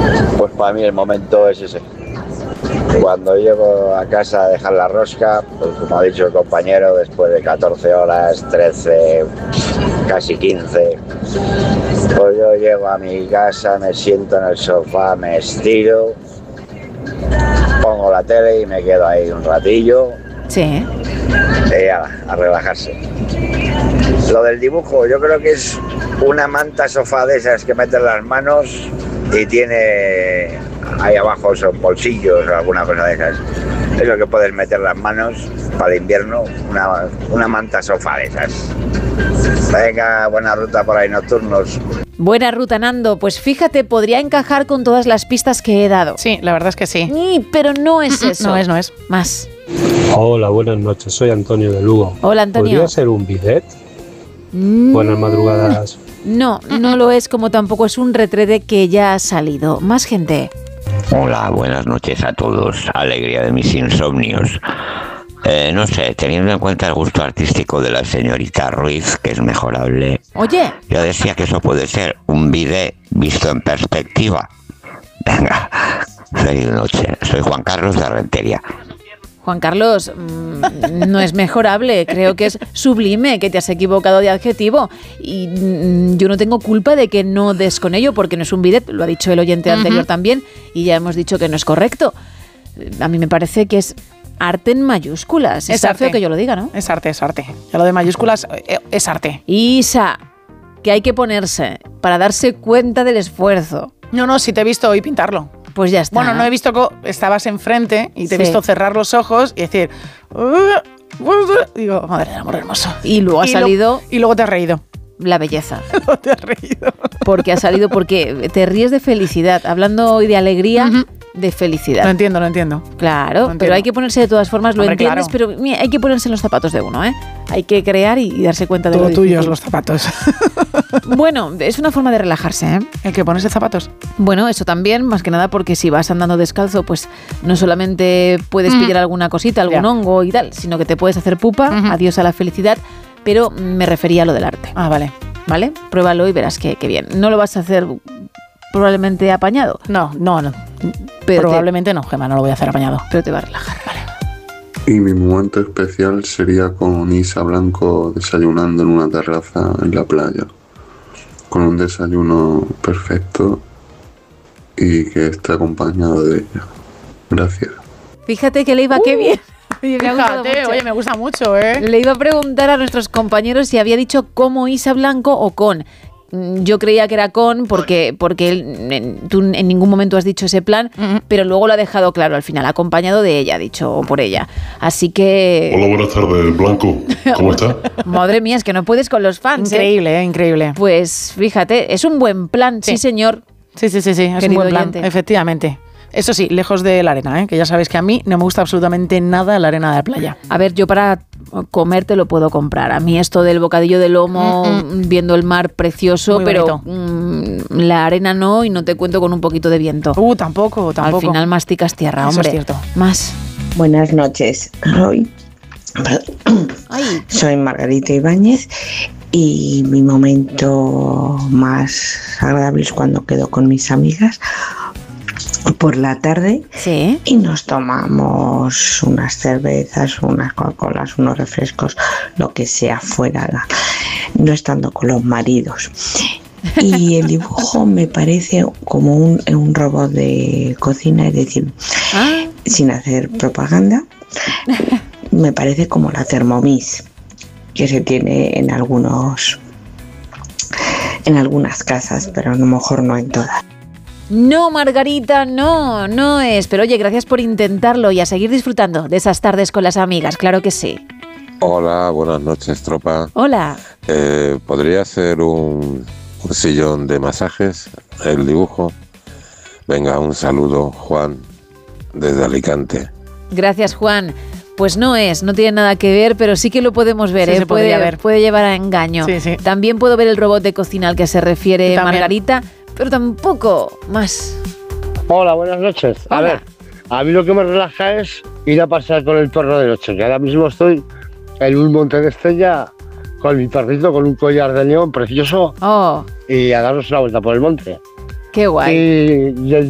Pues para mí el momento es ese. Cuando llego a casa a dejar la rosca, pues como ha dicho el compañero, después de 14 horas, 13, casi 15, pues yo llego a mi casa, me siento en el sofá, me estiro, pongo la tele y me quedo ahí un ratillo. Sí. Y a relajarse. Lo del dibujo, yo creo que es una manta sofá de esas que meten las manos y tiene ahí abajo son bolsillos o alguna cosa de esas. Es lo que puedes meter las manos para el invierno, una manta sofá de esas. Venga, buena ruta por ahí, nocturnos. Buena ruta, Nando. Pues fíjate, podría encajar con todas las pistas que he dado. Sí, la verdad es que sí. Pero no es eso. No es. Más. Hola, buenas noches. Soy Antonio de Lugo. Hola, Antonio. ¿Podría ser un bidet? Buenas madrugadas. No lo es, como tampoco es un retrete que ya ha salido. Más gente. Hola, buenas noches a todos. Alegría de mis insomnios. No sé, teniendo en cuenta el gusto artístico de la señorita Ruiz, que es mejorable. Oye. Yo decía que eso puede ser un bidet visto en perspectiva. Venga, feliz noche. Soy Juan Carlos de Rentería. Juan Carlos, no es mejorable, creo que es sublime, que te has equivocado de adjetivo y yo no tengo culpa de que no des con ello porque no es un bidet, lo ha dicho el oyente anterior también y ya hemos dicho que no es correcto. A mí me parece que es arte en mayúsculas. Está feo que yo lo diga, ¿no? Es arte. Ya lo de mayúsculas es arte. Isa, que hay que ponerse para darse cuenta del esfuerzo. No, si te he visto hoy pintarlo. Pues ya está. Bueno, no he visto que estabas enfrente y te he visto cerrar los ojos y decir... digo, madre del amor hermoso. Y luego ha salido... Y luego te has reído. La belleza. Luego te has reído. Porque ha salido, porque te ríes de felicidad. Hablando hoy de alegría... de felicidad. Lo entiendo. Claro, pero hay que ponerse de todas formas, lo entiendes, claro. pero mira, hay que ponerse en los zapatos de uno, ¿eh? Hay que crear y darse cuenta de todo lo tuyos difícil. los zapatos. Bueno, es una forma de relajarse, ¿eh? ¿El que ponerse zapatos? Bueno, eso también, más que nada porque si vas andando descalzo, pues no solamente puedes pillar alguna cosita, algún hongo y tal, sino que te puedes hacer pupa, adiós a la felicidad, pero me refería a lo del arte. Ah, vale. ¿Vale? Pruébalo y verás que bien. No lo vas a hacer probablemente apañado. No. Pero probablemente no, Gemma, no lo voy a hacer apañado. Pero te va a relajar, vale. Y mi momento especial sería con Isa Blanco desayunando en una terraza en la playa, con un desayuno perfecto y que esté acompañado de ella. Gracias. Fíjate que le iba qué bien. Oye, me gusta mucho, ¿eh? Le iba a preguntar a nuestros compañeros si había dicho como Isa Blanco o con. Yo creía que era con porque tú en ningún momento has dicho ese plan, pero luego lo ha dejado claro al final, acompañado de ella, dicho o por ella. Así que... Hola, buenas tardes, Blanco. ¿Cómo estás? Madre mía, es que no puedes con los fans. Increíble. Pues fíjate, es un buen plan, sí señor. Sí, es un buen plan, efectivamente. Eso sí, lejos de la arena, ¿eh? Que ya sabes que a mí no me gusta absolutamente nada la arena de la playa. A ver, yo para comer te lo puedo comprar. A mí esto del bocadillo de lomo, viendo el mar precioso, muy pero la arena no, y no te cuento con un poquito de viento. Tampoco. Al final masticas tierra, hombre. Eso es cierto. Más. Buenas noches. Soy Margarita Ibáñez y mi momento más agradable es cuando quedo con mis amigas por la tarde y nos tomamos unas cervezas, unas Coca-Colas, unos refrescos, lo que sea fuera, no estando con los maridos. Y el dibujo me parece como un robot de cocina, es decir, sin hacer propaganda, me parece como la Thermomix que se tiene en algunas casas, pero a lo mejor no en todas. No, Margarita, no es. Pero oye, gracias por intentarlo y a seguir disfrutando de esas tardes con las amigas, claro que sí. Hola, buenas noches, tropa. Hola. ¿Podría ser un sillón de masajes, el dibujo? Venga, un saludo, Juan, desde Alicante. Gracias, Juan. Pues no tiene nada que ver, pero sí que lo podemos ver, se podría ver. Puede llevar a engaño. Sí. También puedo ver el robot de cocina al que se refiere Margarita, pero tampoco más. Hola, buenas noches. Hola. A ver, a mí lo que me relaja es ir a pasear con el perro de noche, que ahora mismo estoy en un monte de Estella con mi perrito, con un collar de león precioso, y a darnos una vuelta por el monte. Qué guay. Y el